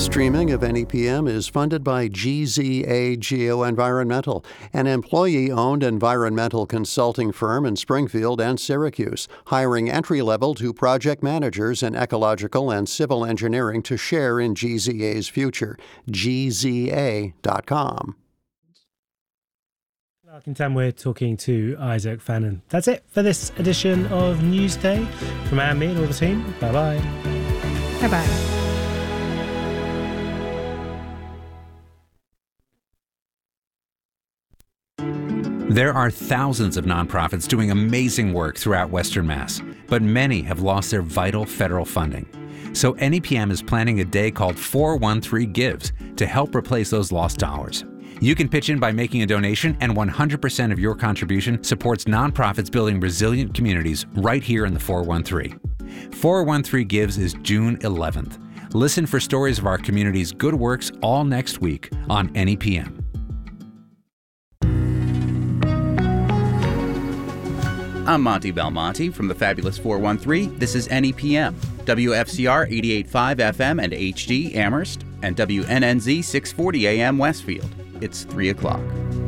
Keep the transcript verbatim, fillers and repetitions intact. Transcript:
streaming of N E P M is funded by G Z A Geoenvironmental, an employee-owned environmental consulting firm in Springfield and Syracuse, hiring entry-level to project managers in ecological and civil engineering to share in G Z A's future. G Z A dot com. In time, we're talking to Isaac Fannin. That's it for this edition of Newsday. From Anne, me, and all the team, bye-bye. Bye-bye. There are thousands of nonprofits doing amazing work throughout Western Mass, but many have lost their vital federal funding. So N E P M is planning a day called four one three Gives to help replace those lost dollars. You can pitch in by making a donation, and one hundred percent of your contribution supports nonprofits building resilient communities right here in the four one three. four one three Gives is June eleventh. Listen for stories of our community's good works all next week on N E P M. I'm Monty Belmonte from the fabulous four one three. This is N E P M, W F C R eighty-eight point five F M and H D Amherst, and W N N Z six forty A M Westfield. It's three o'clock.